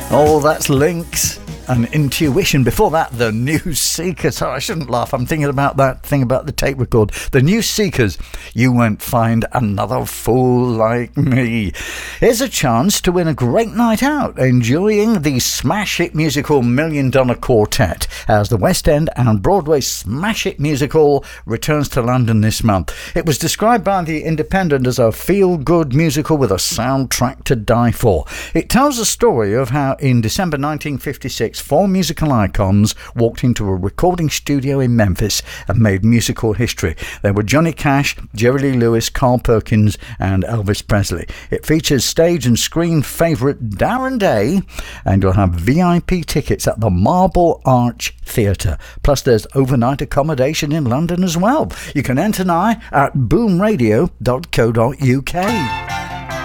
Oh, that's Lynx and Intuition. Before that, the New Seekers. Oh, I shouldn't laugh. I'm thinking about that thing about the tape record. The New Seekers. You won't find another fool like me. Here's a chance to win a great night out enjoying the smash hit musical $1 Million Quartet as the West End and Broadway smash hit musical returns to London this month. It was described by The Independent as a feel-good musical with a soundtrack to die for. It tells the story of how in December 1956 four musical icons walked into a recording studio in Memphis and made musical history. They were Johnny Cash, Jerry Lee Lewis, Carl Perkins and Elvis Presley. It features stage and screen favourite Darren Day, and you'll have VIP tickets at the Marble Arch Theatre. Plus there's overnight accommodation in London as well. You can enter now at boomradio.co.uk.